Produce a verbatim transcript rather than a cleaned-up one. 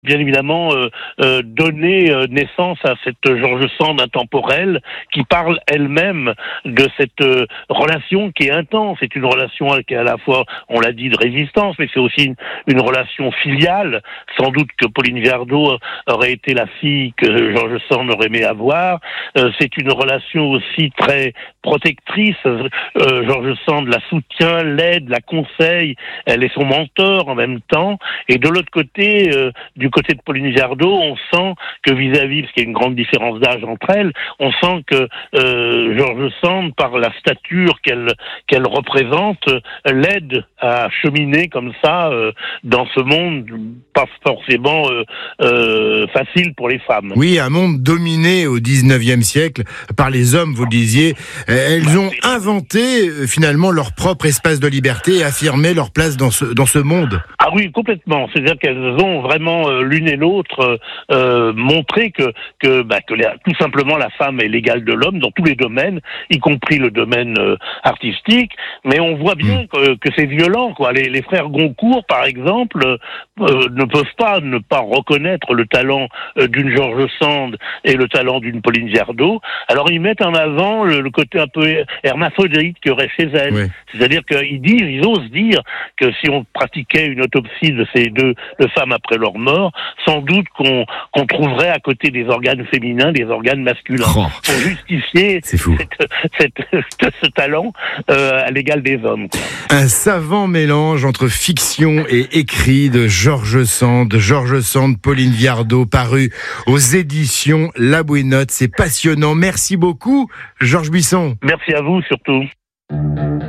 bien évidemment euh, euh, donné euh, naissance à cette George Sand intemporelle qui parle elle-même de cette euh, relation qui est intense. C'est une relation qui est à la fois, on l'a dit, de résistance, mais c'est aussi une, une relation filiale. Sans doute que Pauline Viardot aurait été la fille que George Sand aurait aimé avoir. Euh, c'est une relation aussi très protectrice. Euh, George Sand la soutient, l'aide, la conseille. Elle est son mentor en même temps. Et de l'autre côté, euh, du côté de Pauline Viardot, on sent que vis-à-vis, parce qu'il y a une grande différence d'âge entre elles, on sent que euh, George Sand, par la stature qu'elle qu'elle représente, euh, l'aide à cheminer comme ça euh, dans ce monde pas forcément euh, euh, facile pour les femmes. Oui, un monde dominé au dix-neuvième siècle par les hommes, vous le disiez. Elles ont inventé finalement leur propre espace de liberté et affirmé leur place dans ce, dans ce monde. Ah oui, complètement. C'est-à-dire qu'elles ont vraiment euh, l'une et l'autre euh, montré que que, bah, que la, tout simplement la femme est l'égale de l'homme dans tous les domaines, y compris le domaine euh, artistique. Mais on voit bien mmh. que, que c'est violent, quoi. Les, les frères Goncourt, par exemple, euh, ne peuvent pas ne pas reconnaître le talent euh, d'une George Sand et le talent d'une Pauline Viardot. Alors ils mettent en avant le, le côté un peu hermaphrodite qu'il y aurait chez elles. Oui. C'est-à-dire qu'ils disent, ils osent dire que si on pratiquait une autopsie de ces deux de femmes après leur mort, sans doute qu'on qu'on trouverait à côté des organes féminins des organes masculins oh. pour justifier cette, cette, ce talent euh, à l'égal des hommes. Quoi. Un savant mélange entre fiction et écrit de George Sand, de George Sand, Pauline Viardot, paru aux éditions La Bouinotte. C'est passionnant. Merci beaucoup, Georges Buisson. Merci à vous surtout.